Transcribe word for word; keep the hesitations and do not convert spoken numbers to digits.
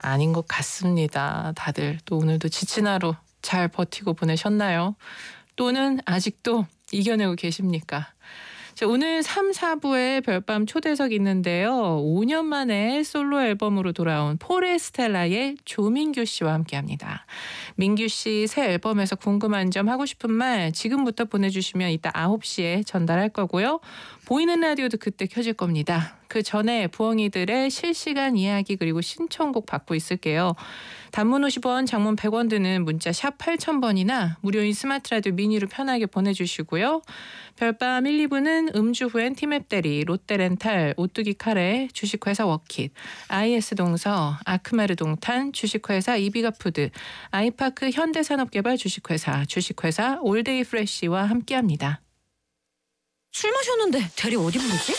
아닌 것 같습니다. 다들 또 오늘도 지친 하루 잘 버티고 보내셨나요? 또는 아직도 이겨내고 계십니까? 자, 오늘 삼, 사부에 별밤 초대석 있는데요. 오 년 만에 솔로 앨범으로 돌아온 포레스텔라의 조민규 씨와 함께합니다. 민규 씨 새 앨범에서 궁금한 점, 하고 싶은 말 지금부터 보내주시면 이따 아홉 시에 전달할 거고요. 보이는 라디오도 그때 켜질 겁니다. 그 전에 부엉이들의 실시간 이야기 그리고 신청곡 받고 있을게요. 단문 오십 원, 장문 백 원 드는 문자 샵 팔천 번이나 무료인 스마트 라디오 미니로 편하게 보내주시고요. 별밤 일, 이 부는 음주 후엔 티맵 대리, 롯데렌탈, 오뚜기 카레, 주식회사 워킷, 아이에스 동서, 아크마르 동탄, 주식회사 이비가푸드, 아이파크 현대산업개발 주식회사, 주식회사 올데이 프레쉬와 함께합니다. 술 마셨는데 대리 어디 부르지?